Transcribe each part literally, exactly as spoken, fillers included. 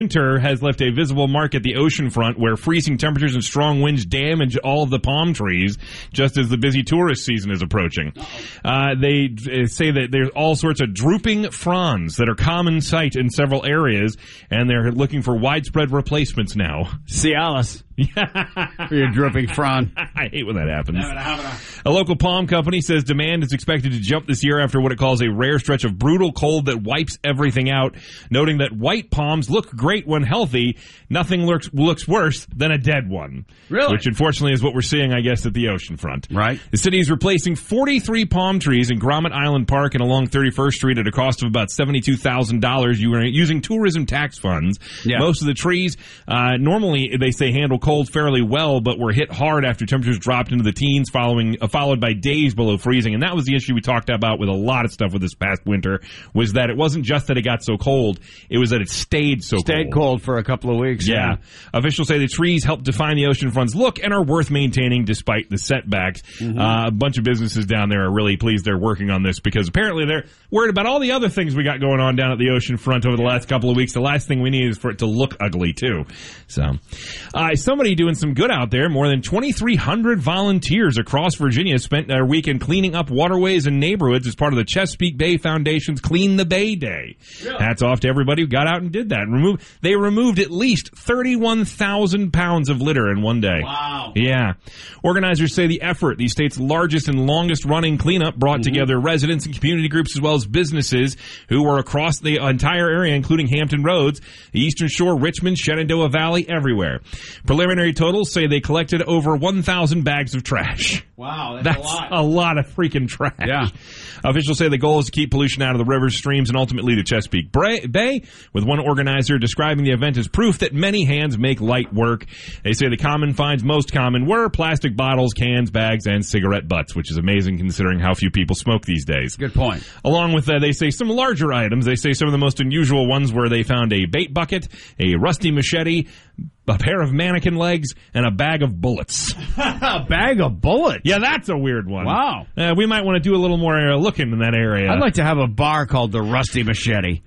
winter has left a visible mark at the ocean front where freezing temperatures and strong winds damage all of the palm trees just as the busy tourist season is approaching. Uh, they uh, say that there's all sorts of drooping fronds that are common sight in several areas, and they're looking for widespread replacements now. Cialis. For your drooping frond. I hate when that happens. A local palm company says demand is expected to jump this year after what it calls a rare stretch of brutal cold that wipes everything out, noting that white palms look great when healthy. Nothing looks looks worse than a dead one. Really? Which unfortunately is what we're seeing, I guess, at the ocean front. Right. The city is replacing forty-three palm trees in Grommet Island Park and along thirty-first Street at a cost of about seventy-two thousand dollars using tourism tax funds. Yeah. Most of the trees, uh, normally they say handle cold fairly well, but were hit hard after temperatures dropped into the teens, following uh, followed by days below freezing. And that was the issue we talked about with a lot of stuff with this past winter, was that it wasn't just that it got so cold, it was that it stayed so Stayed cold. cold for a couple of weeks. Yeah. Yeah. Officials say the trees help define the oceanfront's look and are worth maintaining despite the setbacks. Mm-hmm. Uh, a bunch of businesses down there are really pleased they're working on this because apparently they're worried about all the other things we got going on down at the oceanfront over the last couple of weeks. The last thing we need is for it to look ugly, too. So, uh, somebody doing some good out there. More than twenty-three hundred volunteers across Virginia spent their weekend cleaning up waterways and neighborhoods as part of the Chesapeake Bay Foundation's Clean the Bay Day. Really? Hats off to everybody who got out and did that. Remove, they removed at least thirty-one thousand pounds of litter in one day. Wow. Yeah. Organizers say the effort, the state's largest and longest running cleanup, brought Mm-hmm. together residents and community groups as well as businesses who were across the entire area, including Hampton Roads, the Eastern Shore, Richmond, Shenandoah Valley, everywhere. Preliminary totals say they collected over one thousand bags of trash. Wow, that's, That's a lot. a lot of freaking trash. Yeah. Officials say the goal is to keep pollution out of the rivers, streams, and ultimately to Chesapeake Bay, with one organizer describing the event as proof that many hands make light work. They say the common finds most common were plastic bottles, cans, bags, and cigarette butts, which is amazing considering how few people smoke these days. Good point. Along with, uh, they say, some larger items. They say some of the most unusual ones were they found a bait bucket, a rusty machete, a pair of mannequin legs, and a bag of bullets. A bag of bullets? Yeah, that's a weird one. Wow. Uh, we might want to do a little more uh, looking in that area. I'd like to have a bar called the Rusty Machete.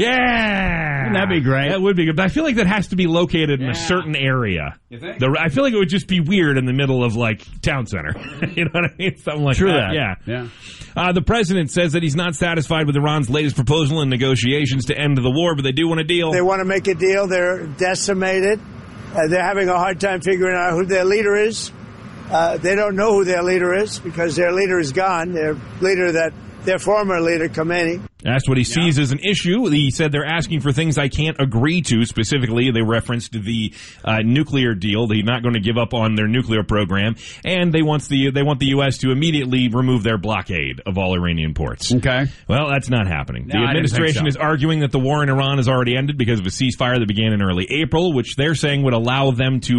Yeah! Wouldn't that be great? That would be good. But I feel like that has to be located in Yeah. a certain area. You think? The, I feel like it would just be weird in the middle of, like, town center. You know what I mean? Something like True that. that. Yeah. Yeah. Uh, the president says that he's not satisfied with Iran's latest proposal in negotiations to end the war, but they do want a deal. They want to make a deal. They're decimated. Uh, they're having a hard time figuring out who their leader is. Uh, they don't know who their leader is because their leader is gone. Their leader that their former leader, Khomeini. Asked what he sees as an issue. He said they're asking for things I can't agree to. Specifically, they referenced the uh, nuclear deal. They're not going to give up on their nuclear program, and they want the they want the U S to immediately remove their blockade of all Iranian ports. Okay. Well, that's not happening. No, the I didn't think administration so. is arguing that the war in Iran has already ended because of a ceasefire that began in early April, which they're saying would allow them to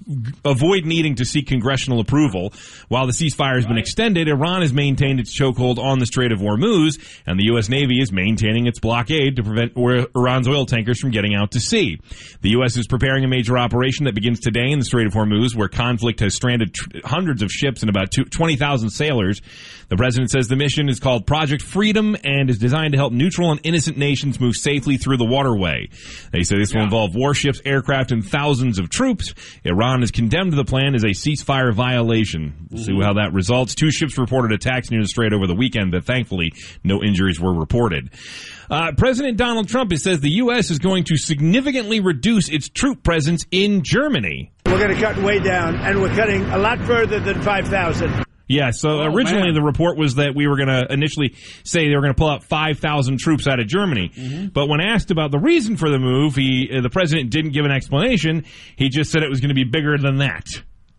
avoid needing to seek congressional approval. While the ceasefire has been extended, Iran has maintained its chokehold on the Strait of Hormuz, and the U S Navy is maintaining its blockade to prevent Iran's oil tankers from getting out to sea. The U S is preparing a major operation that begins today in the Strait of Hormuz, where conflict has stranded tr- hundreds of ships and about twenty thousand sailors. The president says the mission is called Project Freedom and is designed to help neutral and innocent nations move safely through the waterway. They say this will involve warships, aircraft, and thousands of troops. Iran has condemned the plan as a ceasefire violation. We'll see how that results. Two ships reported attacks near the strait over the weekend, but thankfully no injuries were reported. Uh, President Donald Trump says the U S is going to significantly reduce its troop presence in Germany. We're going to cut way down, and we're cutting a lot further than five thousand. Yeah, so Oh, originally man. the report was that we were going to initially say they were going to pull out five thousand troops out of Germany. Mm-hmm. But when asked about the reason for the move, he uh, the president didn't give an explanation. He just said it was going to be bigger than that.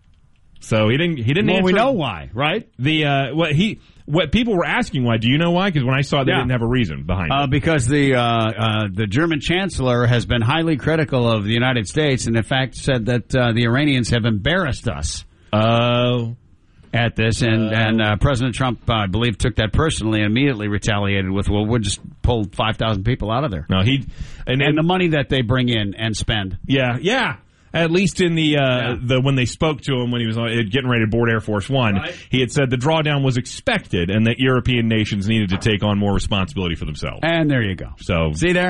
So he didn't he didn't Well, answer we know why, right? the uh, what he what people were asking why. Do you know why? Because when I saw it, they Yeah. didn't have a reason behind Uh, it. because the uh, uh, the German chancellor has been highly critical of the United States, and in fact said that uh, the Iranians have embarrassed us Oh. at this, and and uh, President Trump, uh, I believe, took that personally and immediately retaliated with, "Well, we'll just pull five thousand people out of there." No, he and, And and the money that they bring in and spend. yeah, yeah. At least in the uh, Yeah. the when they spoke to him when he was uh, getting ready to board Air Force One, Right. he had said the drawdown was expected and that European nations needed to take on more responsibility for themselves. And there you go. So See there?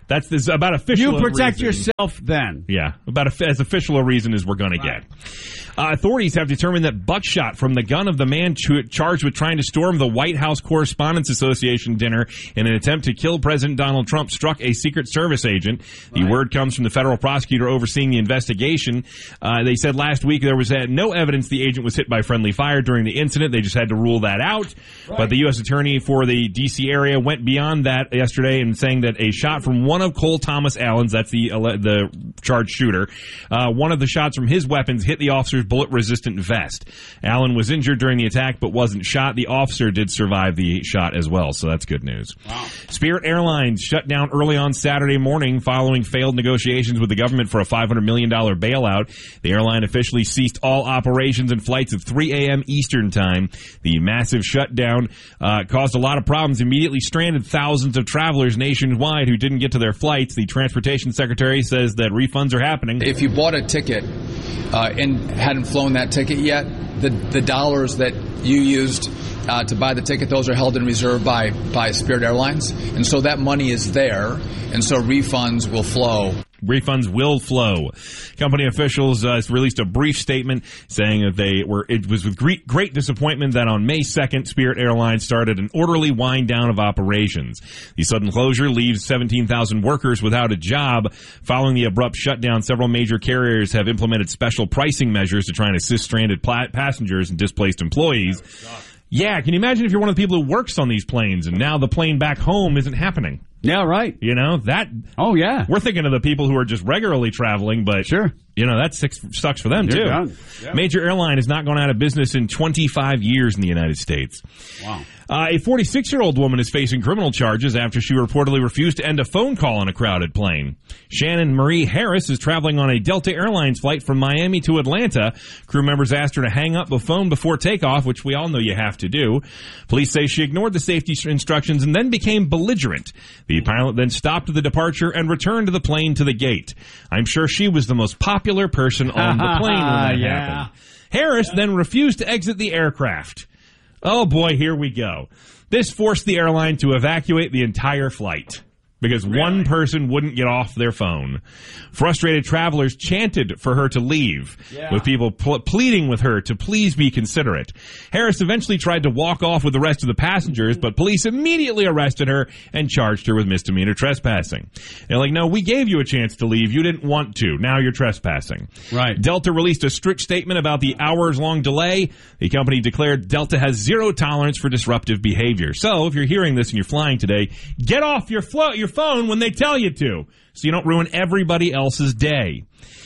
That's this, about official. You protect reason. yourself then. Yeah, about a, as official a reason as we're going to Right. get. Uh, authorities have determined that buckshot from the gun of the man ch- charged with trying to storm the White House Correspondents Association dinner in an attempt to kill President Donald Trump struck a Secret Service agent. The Right. word comes from the federal prosecutor overseeing the investigation. Uh, they said last week there was uh, no evidence the agent was hit by friendly fire during the incident. They just had to rule that out. Right. But the U S attorney for the D C area went beyond that yesterday and saying that a shot from one of Cole Thomas Allen's, that's the uh, the charged shooter, uh, one of the shots from his weapons hit the officer's bullet-resistant vest. Allen was injured during the attack but wasn't shot. The officer did survive the shot as well, so that's good news. Wow. Spirit Airlines shut down early on Saturday morning following failed negotiations with the government for a five hundred million dollars bailout. The airline officially ceased all operations and flights at three a.m. Eastern Time. The massive shutdown uh, caused a lot of problems, immediately stranded thousands of travelers nationwide who didn't get to their flights. The transportation secretary says that refunds are happening. If you bought a ticket uh, and hadn't flown that ticket yet, the the dollars that you used uh, to buy the ticket, those are held in reserve by, by Spirit Airlines. And so that money is there, and so refunds will flow. Refunds will flow. Company officials uh, released a brief statement saying that they were. It was with great, great disappointment that on May second, Spirit Airlines started an orderly wind down of operations. The sudden closure leaves seventeen thousand workers without a job. Following the abrupt shutdown, several major carriers have implemented special pricing measures to try and assist stranded pla- passengers and displaced employees. Yeah, can you imagine if you're one of the people who works on these planes and now the plane back home isn't happening? Yeah, right. You know, that... Oh, yeah. We're thinking of the people who are just regularly traveling, but... Sure. You know, that six, sucks for them, You're too. done. Yep. Major airline has not gone out of business in twenty-five years in the United States. Wow. Uh, a forty-six-year-old woman is facing criminal charges after she reportedly refused to end a phone call on a crowded plane. Shannon Marie Harris is traveling on a Delta Airlines flight from Miami to Atlanta. Crew members asked her to hang up the phone before takeoff, which we all know you have to do. Police say she ignored the safety instructions and then became belligerent. The pilot then stopped the departure and returned the plane to the gate. I'm sure she was the most popular person on the plane when that Yeah. happened. Harris then refused to exit the aircraft. Oh boy, here we go. This forced the airline to evacuate the entire flight because Really? one person wouldn't get off their phone. Frustrated travelers chanted for her to leave, Yeah. with people pl- pleading with her to please be considerate. Harris eventually tried to walk off with the rest of the passengers, but police immediately arrested her and charged her with misdemeanor trespassing. They're like, no, we gave you a chance to leave. You didn't want to. Now you're trespassing. Right. Delta released a strict statement about the hours-long delay. The company declared Delta has zero tolerance for disruptive behavior. So if you're hearing this and you're flying today, get off your, flo- your phone when they tell you to, so you don't ruin everybody else's day.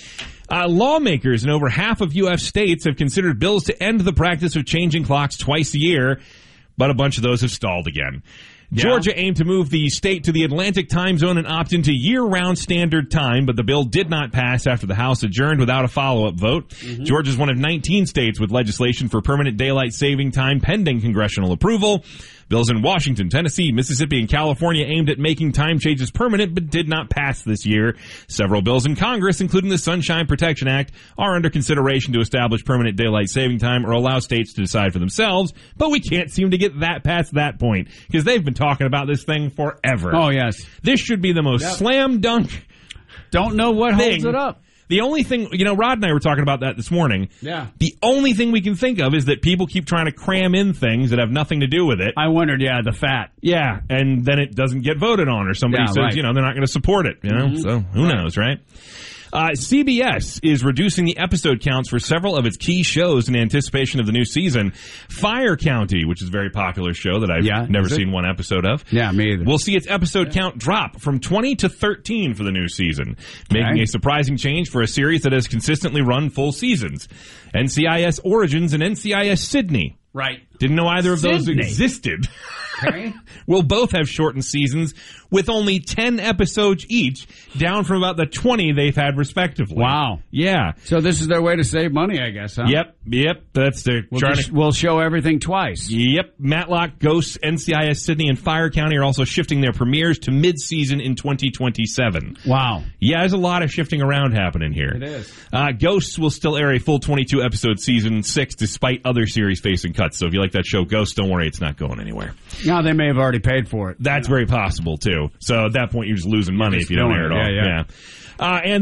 Uh, lawmakers in over half of U S states have considered bills to end the practice of changing clocks twice a year, but a bunch of those have stalled again. Yeah. Georgia aimed to move the state to the Atlantic time zone and opt into year-round standard time, but the bill did not pass after the House adjourned without a follow-up vote. Mm-hmm. Georgia is one of nineteen states with legislation for permanent daylight saving time pending congressional approval. Bills in Washington, Tennessee, Mississippi, and California aimed at making time changes permanent but did not pass this year. Several bills in Congress, including the Sunshine Protection Act, are under consideration to establish permanent daylight saving time or allow states to decide for themselves, but we can't seem to get that past that point because they've been talking about this thing forever. Oh, yes. This should be the most Yep. slam dunk Don't know what thing. holds it up. The only thing, you know, Rod and I were talking about that this morning. Yeah. The only thing we can think of is that people keep trying to cram in things that have nothing to do with it. I wondered, yeah, the fat. Yeah, and then it doesn't get voted on, or somebody Yeah, says, right. you know, they're not going to support it, you know? Mm-hmm. So who knows, right? Uh, C B S is reducing the episode counts for several of its key shows in anticipation of the new season. Fire County, which is a very popular show that I've Yeah, never is it? seen one episode of. Yeah, me either. We'll see its episode count drop from twenty to thirteen for the new season, making Okay. a surprising change for a series that has consistently run full seasons. N C I S Origins and N C I S Sydney. Right. Didn't know either of those Sydney. existed. Okay. Will both have shortened seasons with only ten episodes each, down from about the twenty they've had respectively. Wow. Yeah. So this is their way to save money, I guess, huh? Yep. Yep. That's their We'll, trying just, to. we'll show everything twice. Yep. Matlock, Ghosts, N C I S Sydney, and Fire County are also shifting their premieres to mid-season in twenty twenty-seven. Wow. Yeah, there's a lot of shifting around happening here. It is. Uh, Ghosts will still air a full twenty-two episode season six despite other series facing cuts. So if you like that show Ghosts, don't worry, it's not going anywhere. No, they may have already paid for it. That's very possible, too. So at that point, you're just losing money You're just if you don't doing air it it. all. Yeah, yeah. yeah. Uh, and